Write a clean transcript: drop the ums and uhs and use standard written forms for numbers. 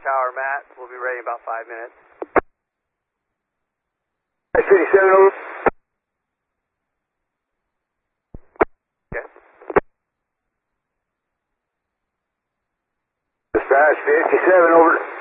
Tower, Matt. We'll be ready in about 5 minutes. 57 over. Okay. Dispatch 57 over.